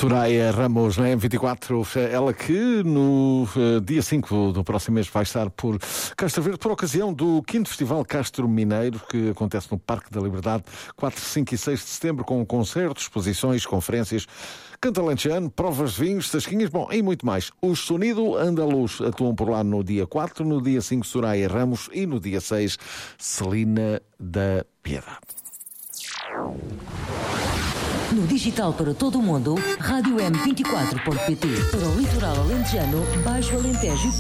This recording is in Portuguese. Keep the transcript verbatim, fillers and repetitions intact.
Soraya Ramos na M vinte e quatro, ela que no uh, dia cinco do próximo mês vai estar por Castro Verde por ocasião do quinto Festival Castro Mineiro, que acontece no Parque da Liberdade, quatro, cinco e seis de setembro, com concertos, exposições, conferências, canto alentejano, provas de vinhos, tasquinhas, bom, e muito mais. Os Sonido Andaluz atuam por lá no dia quatro, no dia cinco Soraya Ramos e no dia seis Celina da Piedade. No digital para todo o mundo, rádio m vinte e quatro ponto pt. Para o litoral alentejano, Baixo Alentejo